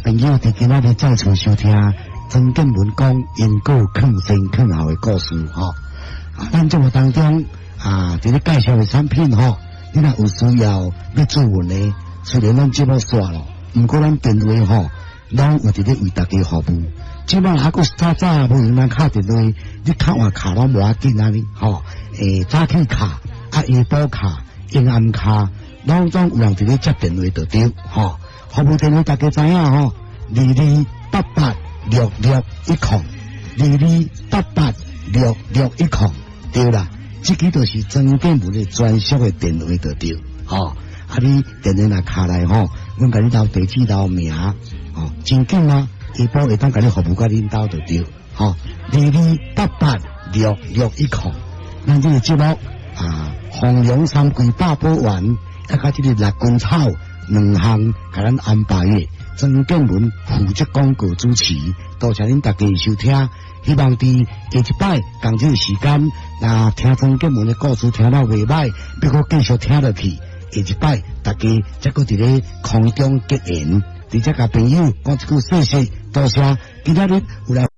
朋友伫今仔日再次收听曾建文讲因果抗先抗后的故事吼。咱节目当中伫咧介绍的产品吼，你若有需要要做文的，虽然咱节目煞咯，毋过咱电话吼，拢有伫咧为大家服务。即摆还阁早无用咱敲电话，你敲换卡拢无要紧啊你吼。早起卡、下晡卡、阴暗卡，拢总有人伫咧接电话就对吼。服务电话大家知影吼，22886022886610，对啦，这个就是曾建文的专属的电话就对吼。你电话若卡来吼，阮甲你留地址留名吼，真紧啊！下晡会当甲你服务甲恁兜就对吼，22886610。咱这个节目红龙三桂八宝丸，甲这个六根草两项，甲咱安排的曾建文负责广告主持，多谢恁大家收听。希望伫下一摆同这个时间，那听曾建文的故事听到袂歹，要阁继续听落去。下一摆大家再阁伫咧空中结缘，伫这甲朋友讲一句谢谢，多谢今仔日有来。